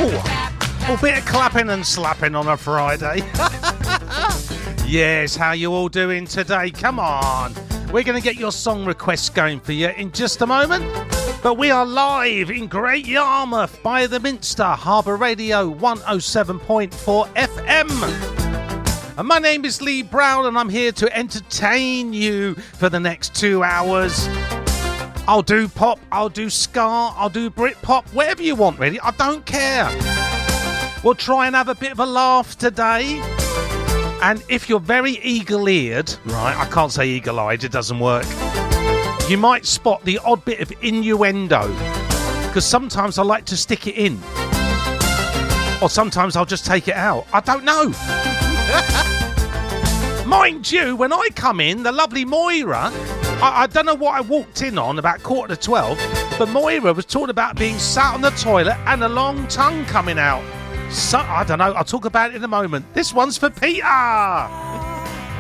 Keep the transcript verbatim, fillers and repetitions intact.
Oh, a bit of clapping and slapping on a Friday. Yes, how you all doing today? Come on. We're going to get your song requests going for you in just a moment. But we are live in Great Yarmouth by the Minster, Harbour Radio one oh seven point four F M. And my name is Lee Brown and I'm here to entertain you for the next two hours. I'll do pop, I'll do ska, I'll do Britpop, whatever you want really, I don't care. We'll try and have a bit of a laugh today. And if you're very eagle-eared, right, I can't say eagle-eyed, it doesn't work. You might spot the odd bit of innuendo, because sometimes I like to stick it in. Or sometimes I'll just take it out. I don't know. Mind you, when I come in, the lovely Moira, I, I don't know what I walked in on about quarter to twelve, but Moira was talking about being sat on the toilet and a long tongue coming out. So, I don't know, I'll talk about it in a moment. This one's for Peter.